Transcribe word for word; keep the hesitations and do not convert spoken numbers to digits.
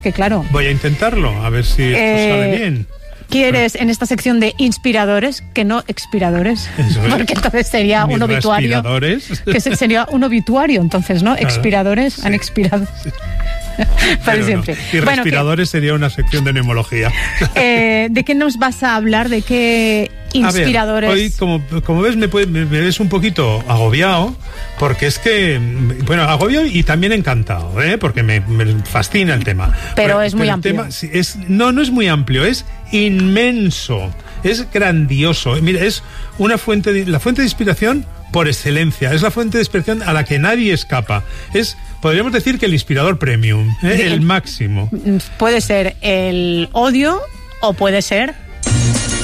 Que claro. Voy a intentarlo, a ver si esto Eh, sale bien. ¿Quieres en esta sección de inspiradores, que no expiradores? Eso es. Porque entonces sería Mis un obituario. respiradores. Que se- sería un obituario, entonces, ¿no? Claro. Expiradores Sí. han expirado. Para Pero no. siempre. Y Bueno, respiradores sería una sección de neumología. ¿qué, eh, ¿de qué nos vas a hablar? ¿De qué inspiradores? A ver, hoy, como, como ves, me, puede- me, me ves un poquito agobiado, porque es que, bueno, agobiado y también encantado, ¿eh? Porque me, me fascina el tema. Pero es muy el amplio. tema, sí, es, no, no es muy amplio, es inmenso, es grandioso. Mira, es una fuente, de, la fuente de inspiración por excelencia, es la fuente de inspiración a la que nadie escapa. Es, podríamos decir que el inspirador premium, ¿eh? De- el máximo. Puede ser el odio o puede ser